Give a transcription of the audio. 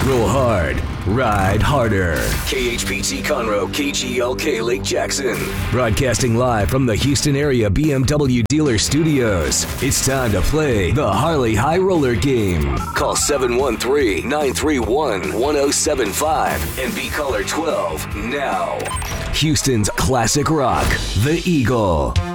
Roll hard, ride harder. KHPT Conroe, KGLK Lake Jackson. Broadcasting live from the Houston area BMW dealer studios. It's time to play the Harley High Roller game. Call 713-931-1075 and be caller 12 now. Houston's classic rock, The Eagle.